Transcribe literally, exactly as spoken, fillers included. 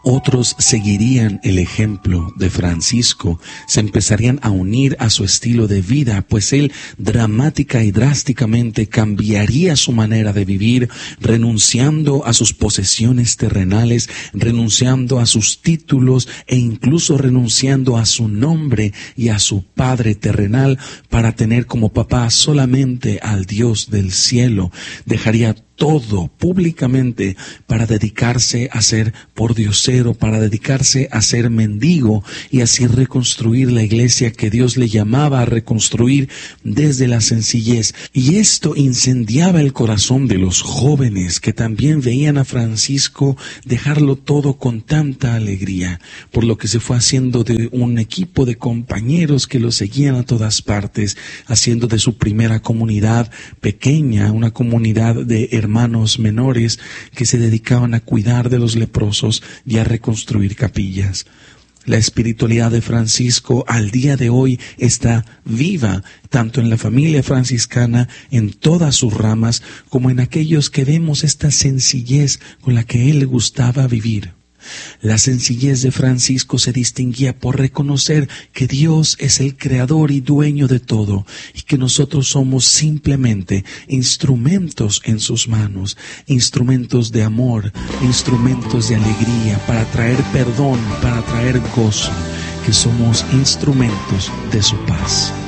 Otros seguirían el ejemplo de Francisco, se empezarían a unir a su estilo de vida, pues él dramática y drásticamente cambiaría su manera de vivir, renunciando a sus posesiones terrenales, renunciando a sus títulos e incluso renunciando a su nombre y a su padre terrenal para tener como papá solamente al Dios del cielo. Dejaría todo públicamente para dedicarse a ser pordiosero, para dedicarse a ser mendigo y así reconstruir la iglesia que Dios le llamaba a reconstruir desde la sencillez. Y esto incendiaba el corazón de los jóvenes que también veían a Francisco dejarlo todo con tanta alegría, por lo que se fue haciendo de un equipo de compañeros que lo seguían a todas partes, haciendo de su primera comunidad pequeña, una comunidad de hermanos hermanos menores que se dedicaban a cuidar de los leprosos y a reconstruir capillas. La espiritualidad de Francisco al día de hoy está viva, tanto en la familia franciscana, en todas sus ramas, como en aquellos que vemos esta sencillez con la que él le gustaba vivir. La sencillez de Francisco se distinguía por reconocer que Dios es el creador y dueño de todo y que nosotros somos simplemente instrumentos en sus manos, instrumentos de amor, instrumentos de alegría para traer perdón, para traer gozo, que somos instrumentos de su paz.